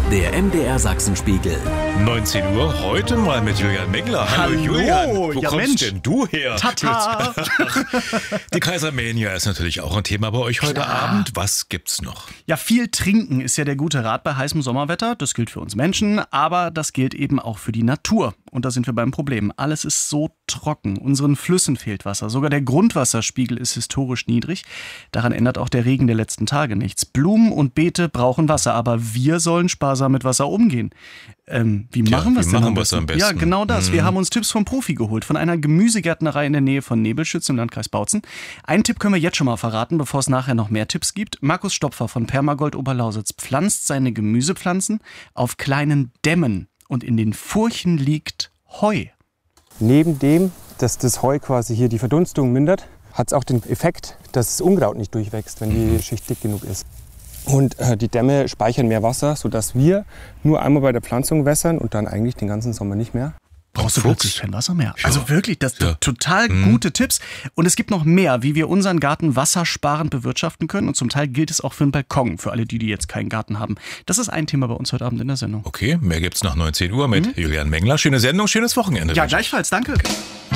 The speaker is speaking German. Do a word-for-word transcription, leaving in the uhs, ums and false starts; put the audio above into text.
Der M D R Sachsenspiegel. neunzehn Uhr, heute mal mit Julian Mengler. Hallo, Hallo Julian, wo ja kommst Mensch. denn du her? Tata! Die Kaisermania ist natürlich auch ein Thema bei euch heute Klar. Abend. Was gibt's noch? Ja, viel trinken ist ja der gute Rat bei heißem Sommerwetter. Das gilt für uns Menschen, aber das gilt eben auch für die Natur. Und da sind wir beim Problem. Alles ist so trocken. Unseren Flüssen fehlt Wasser. Sogar der Grundwasserspiegel ist historisch niedrig. Daran ändert auch der Regen der letzten Tage nichts. Blumen und Beete brauchen Wasser, aber wir sollen sparsam mit Wasser umgehen. Ähm, wie Tja, machen wir es wie denn machen am wir's besten? am besten? Ja, genau das. Mhm. Wir haben uns Tipps vom Profi geholt, von einer Gemüsegärtnerei in der Nähe von Nebelschütz im Landkreis Bautzen. Einen Tipp können wir jetzt schon mal verraten, bevor es nachher noch mehr Tipps gibt. Markus Stopfer von Permagold Oberlausitz pflanzt seine Gemüsepflanzen auf kleinen Dämmen und in den Furchen liegt Heu. Neben dem, dass das Heu quasi hier die Verdunstung mindert, hat es auch den Effekt, dass das Unkraut nicht durchwächst, wenn die Schicht dick genug ist. Und äh, die Dämme speichern mehr Wasser, sodass wir nur einmal bei der Pflanzung wässern und dann eigentlich den ganzen Sommer nicht mehr. Brauchst du Fuchs. plötzlich kein Wasser mehr. Ja. Also wirklich, das sind Ja. total Mhm. gute Tipps. Und es gibt noch mehr, wie wir unseren Garten wassersparend bewirtschaften können. Und zum Teil gilt es auch für einen Balkon, für alle die, die jetzt keinen Garten haben. Das ist ein Thema bei uns heute Abend in der Sendung. Okay, mehr gibt's nach neunzehn Uhr mit Julian Mengler. Schöne Sendung, schönes Wochenende. Ja, wünsche ich. gleichfalls, danke.